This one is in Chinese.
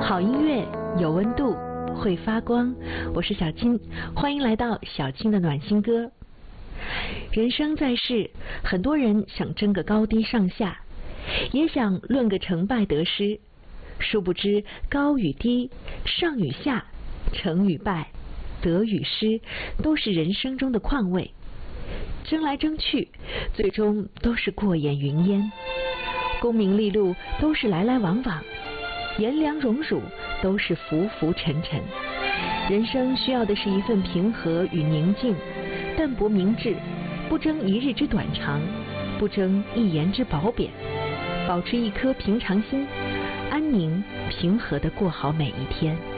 好音乐有温度，会发光。我是小金，欢迎来到小金的暖心歌。人生在世，很多人想争个高低上下，也想论个成败得失。殊不知高与低，上与下，成与败，得与失，都是人生中的况味。争来争去，最终都是过眼云烟。功名利禄都是来来往往，炎凉荣辱都是浮浮沉沉。人生需要的是一份平和与宁静，淡泊明志，不争一日之短长，不争一言之褒贬，保持一颗平常心，安宁平和地过好每一天。